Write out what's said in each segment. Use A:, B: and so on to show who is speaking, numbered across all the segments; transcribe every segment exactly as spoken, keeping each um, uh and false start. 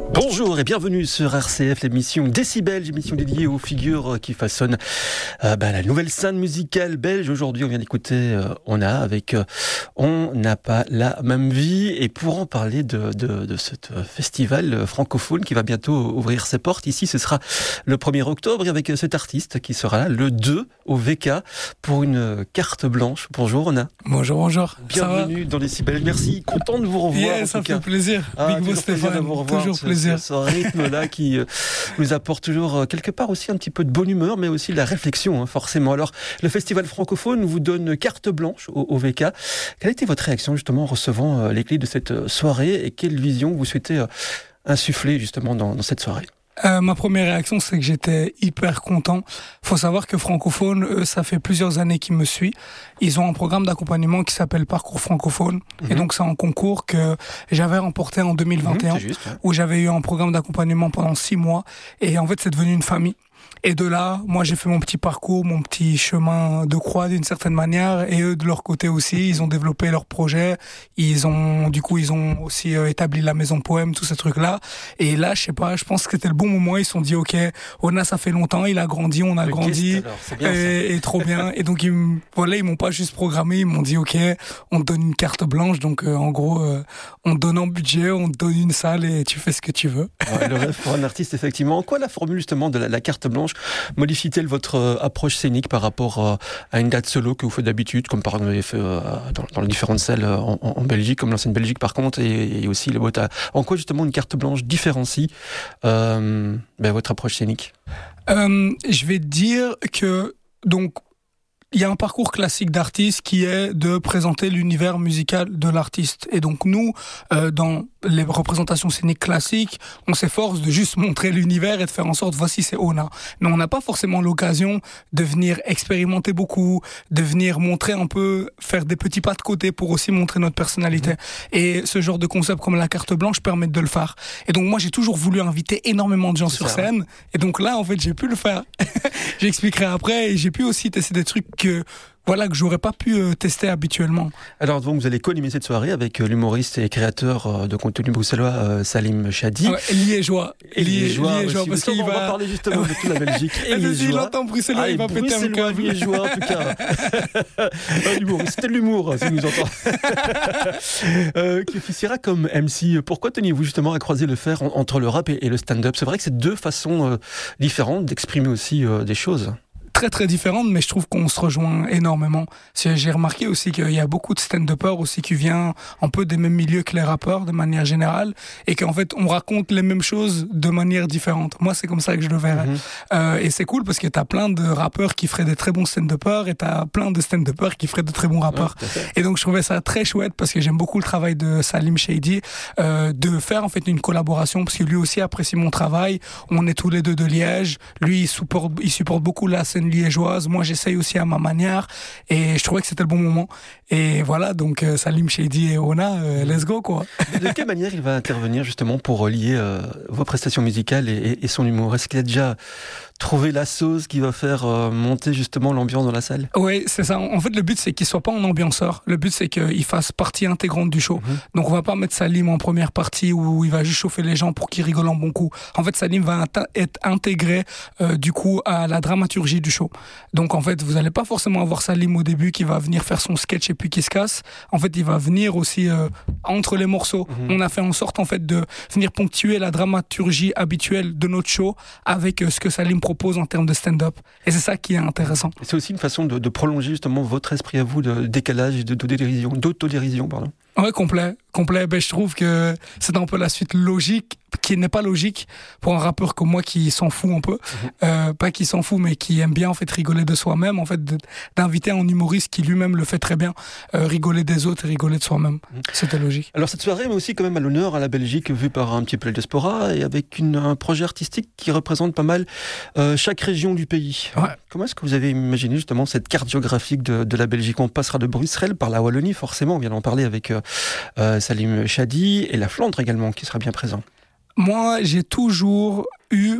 A: Bonjour et bienvenue sur R C F, l'émission Décibel, émission dédiée aux figures qui façonnent euh, bah, la nouvelle scène musicale belge. Aujourd'hui, on vient d'écouter euh, On a avec euh, On n'a pas la même vie. Et pour en parler de, de, de ce festival francophone qui va bientôt ouvrir ses portes, ici ce sera le premier octobre et avec cet artiste qui sera là le deux au V K pour une carte blanche. Bonjour On a.
B: Bonjour, bonjour.
A: Bienvenue dans Décibel. Merci, content de vous revoir.
B: Yeah, ça fait plaisir.
A: Ah,
B: Big Boss Stéphane,
A: de vous revoir,
B: toujours
A: ce,
B: plaisir.
A: Ce, ce rythme-là qui euh, nous apporte toujours euh, quelque part aussi un petit peu de bonne humeur, mais aussi de la réflexion, hein, forcément. Alors, le festival francophone vous donne carte blanche au, au V K. Quelle a été votre réaction justement en recevant euh, les clés de cette soirée et quelle vision vous souhaitez euh, insuffler justement dans, dans cette soirée ?
B: Euh, ma première réaction, c'est que j'étais hyper content. Faut savoir que Francophone, eux, ça fait plusieurs années qu'ils me suivent. Ils ont un programme d'accompagnement qui s'appelle Parcours Francophone. Mm-hmm. Et donc, c'est un concours que j'avais remporté en deux mille vingt et un, mmh, juste, ouais. où j'avais eu un programme d'accompagnement pendant six mois. Et en fait, c'est devenu une famille. Et de là, moi, j'ai fait mon petit parcours, mon petit chemin de croix d'une certaine manière. Et eux, de leur côté aussi, ils ont développé leur projet. Ils ont, du coup, ils ont aussi euh, établi la maison poème, tous ces trucs-là. Et là, je sais pas, je pense que c'était le bon moment. Ils se sont dit, OK, Ona, ça fait longtemps, il a grandi, on a le grandi.
A: Guest, alors, c'est bien,
B: et, et trop bien. Et donc, ils, voilà, ils m'ont pas juste programmé, ils m'ont dit, OK, on te donne une carte blanche. Donc, euh, en gros, euh, on te donne un budget, on te donne une salle et tu fais ce que tu veux.
A: Ouais, le rêve pour un artiste, effectivement. En quoi la formule, justement, de la, la carte blanche modifie-t-elle votre euh, approche scénique par rapport euh, à une date solo que vous faites d'habitude, comme par exemple vous avez fait euh, dans, dans les différentes salles euh, en, en Belgique, comme l'ancienne Belgique par contre, et, et aussi le Bota. En quoi justement une carte blanche différencie euh, ben, votre approche scénique ?
B: euh, Je vais dire que donc il y a un parcours classique d'artiste qui est de présenter l'univers musical de l'artiste. Et donc nous, euh, dans les représentations scéniques classiques, on s'efforce de juste montrer l'univers et de faire en sorte, voici c'est Ona. Mais on n'a pas forcément l'occasion de venir expérimenter beaucoup, de venir montrer un peu, faire des petits pas de côté pour aussi montrer notre personnalité. Mmh. Et ce genre de concept comme la carte blanche permet de le faire. Et donc moi, j'ai toujours voulu inviter énormément de gens c'est sur ça, scène. Ouais. Et donc là, en fait, j'ai pu le faire. J'expliquerai après. Et j'ai pu aussi tester des trucs que voilà que j'aurais pas pu euh, tester habituellement.
A: Alors donc vous allez co-animer cette soirée avec euh, l'humoriste et créateur euh, de contenu bruxellois euh, Salim Chadi.
B: Ouais, liégeois.
A: Et liégeois,
B: liégeois parce qu'il
A: on
B: va...
A: va parler justement de toute la Belgique. Et
B: liégeois. Il entend bruxellois, ah, il va péter un câble.
A: Liégeois en tout cas. Un humoriste, c'était de l'humour si nous entend. euh, qui officiera comme M C. Pourquoi teniez-vous justement à croiser le fer en, entre le rap et, et le stand-up ? C'est vrai que c'est deux façons euh, différentes d'exprimer aussi euh, des choses.
B: Très très différentes, mais je trouve qu'on se rejoint énormément. J'ai remarqué aussi qu'il y a beaucoup de stand-uppers aussi qui viennent un peu des mêmes milieux que les rappeurs de manière générale, et qu'en fait on raconte les mêmes choses de manière différente. Moi c'est comme ça que je le verrais. Mm-hmm. Euh, et c'est cool parce que t'as plein de rappeurs qui feraient des très bons stand-uppers et t'as plein de stand-uppers qui feraient de très bons rappeurs. Ouais, et donc je trouvais ça très chouette parce que j'aime beaucoup le travail de Salim Chadi, euh, de faire en fait une collaboration parce que lui aussi apprécie mon travail. On est tous les deux de Liège. Lui il supporte, il supporte beaucoup la scène liégeoise, moi j'essaye aussi à ma manière et je trouvais que c'était le bon moment et voilà donc euh, Salim Chadi et Ona euh, let's go quoi.
A: De quelle manière il va intervenir justement pour lier euh, vos prestations musicales et, et, et son humour ? Est-ce qu'il a déjà trouvé la sauce qui va faire euh, monter justement l'ambiance dans la salle ?
B: Oui, c'est ça. En fait le but c'est qu'il soit pas un ambianceur, le but c'est qu'il fasse partie intégrante du show. Mm-hmm. Donc on va pas mettre Salim en première partie où il va juste chauffer les gens pour qu'ils rigolent en bon coup. En fait Salim va int- être intégré euh, du coup à la dramaturgie du show. Donc en fait, vous n'allez pas forcément avoir Salim au début qui va venir faire son sketch et puis qui se casse. En fait, il va venir aussi euh, entre les morceaux. Mmh. On a fait en sorte en fait de venir ponctuer la dramaturgie habituelle de notre show avec euh, ce que Salim propose en termes de stand-up. Et c'est ça qui est intéressant.
A: Et c'est aussi une façon de, de prolonger justement votre esprit à vous de décalage et de, d'autodérision, d'autodérision, pardon.
B: Ouais, complet, complet. Ben, je trouve que c'est un peu la suite logique, qui n'est pas logique pour un rappeur comme moi qui s'en fout un peu. Mmh. Euh, pas qui s'en fout, mais qui aime bien en fait rigoler de soi-même, en fait, de, d'inviter un humoriste qui lui-même le fait très bien, euh, rigoler des autres et rigoler de soi-même. Mmh. C'était logique.
A: Alors cette soirée met aussi quand même à l'honneur à la Belgique vue par un petit peu le diaspora et avec une, un projet artistique qui représente pas mal euh, chaque région du pays.
B: Ouais.
A: Comment est-ce que vous avez imaginé justement cette carte géographique de, de la Belgique ? On passera de Bruxelles par la Wallonie, forcément, on vient d'en parler avec euh, euh, Salim Chadi et la Flandre également qui sera bien présent.
B: Moi, j'ai toujours eu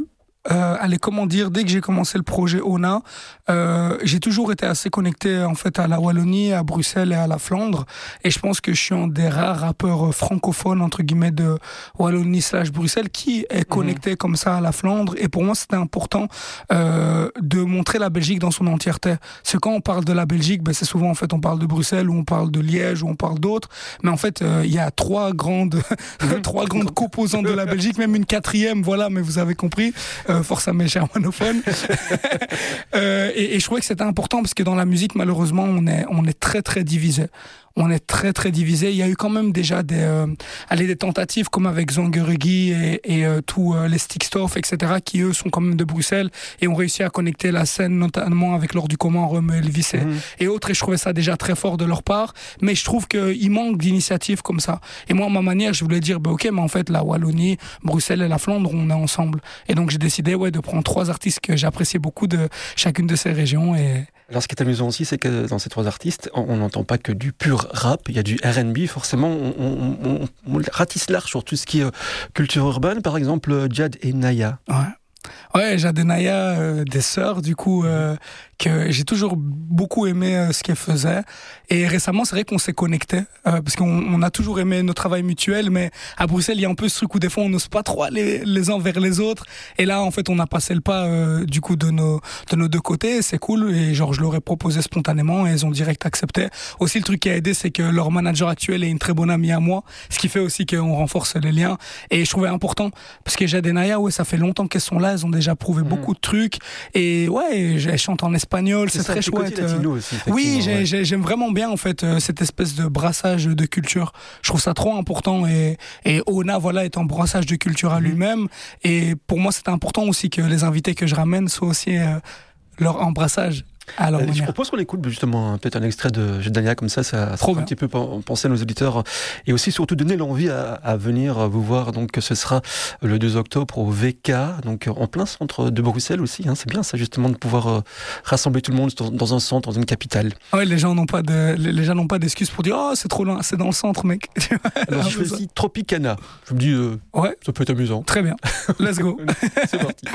B: euh, allez, comment dire, dès que j'ai commencé le projet Ona, euh, j'ai toujours été assez connecté en fait à la Wallonie, à Bruxelles et à la Flandre. Et je pense que je suis un des rares rappeurs francophones entre guillemets de Wallonie slash Bruxelles qui est connecté mmh. comme ça à la Flandre. Et pour moi, c'était important euh, de montrer la Belgique dans son entièreté. Parce que quand on parle de la Belgique, ben, c'est souvent en fait on parle de Bruxelles ou on parle de Liège ou on parle d'autres. Mais en fait, il euh, y a trois grandes, mmh. trois grandes composantes de la Belgique, même une quatrième. Voilà, mais vous avez compris. Euh, force à mes germanophones. euh, et, et je trouvais que c'était important parce que dans la musique, malheureusement, on est, on est très très divisé. On est très très divisé. Il y a eu quand même déjà des, euh, allez, des tentatives comme avec Zangeregi et, et euh, tous euh, les Stickstoff, et cetera, qui eux sont quand même de Bruxelles et ont réussi à connecter la scène, notamment avec Laure du Commun, Rome Elvis et, mmh. et autres. Et je trouvais ça déjà très fort de leur part. Mais je trouve qu'il manque d'initiatives comme ça. Et moi, à ma manière, je voulais dire, bah, ok, mais en fait, la Wallonie, Bruxelles et la Flandre, on est ensemble. Et donc j'ai décidé, ouais, de prendre trois artistes que j'appréciais beaucoup de chacune de ces régions. Et
A: alors, ce qui est amusant aussi, c'est que dans ces trois artistes, on n'entend pas que du pur rap. Il y a du R and B. Forcément, on, on, on, on ratisse large sur tout ce qui est culture urbaine. Par exemple, Jad et Naya.
B: Ouais. Ouais, Jad et Naya, euh, des sœurs, du coup, euh, que j'ai toujours beaucoup aimé euh, ce qu'elles faisaient. Et récemment, c'est vrai qu'on s'est connectés, euh, parce qu'on on a toujours aimé notre travail mutuel, mais à Bruxelles, il y a un peu ce truc où des fois, on n'ose pas trop aller les uns vers les autres. Et là, en fait, on a passé le pas, euh, du coup, de nos, de nos deux côtés. C'est cool. Et genre, je leur ai proposé spontanément et elles ont direct accepté. Aussi, le truc qui a aidé, c'est que leur manager actuel est une très bonne amie à moi, ce qui fait aussi qu'on renforce les liens. Et je trouvais important, parce que Jad et Naya, ouais, ça fait longtemps qu'elles sont là, elles ont déjà prouvé mmh. beaucoup de trucs. Et ouais, elles chantent en espagnol, c'est, c'est ça, très chouette.
A: Aussi,
B: oui, j'ai,
A: ouais.
B: j'ai, j'aime vraiment bien, en fait, euh, cette espèce de brassage de culture. Je trouve ça trop important. Et, et Ona, voilà, est un brassage de culture à mmh. lui-même. Et pour moi, c'est important aussi que les invités que je ramène soient aussi euh, leur embrassage. Alors,
A: euh, je propose qu'on écoute justement peut-être un extrait de Dania, comme ça, ça, ça fait un petit peu penser à nos auditeurs et aussi surtout donner l'envie à, à venir vous voir. Donc ce sera le deux octobre au V K, donc en plein centre de Bruxelles aussi. Hein. C'est bien ça justement de pouvoir euh, rassembler tout le monde dans, dans un centre, dans une capitale.
B: Ouais, les gens n'ont pas de, les gens n'ont pas d'excuses pour dire oh c'est trop loin, c'est dans le centre, mec.
A: Alors je choisis Tropicana. Je me dis euh,
B: ouais,
A: ça peut être amusant.
B: Très bien. Let's go.
A: C'est parti.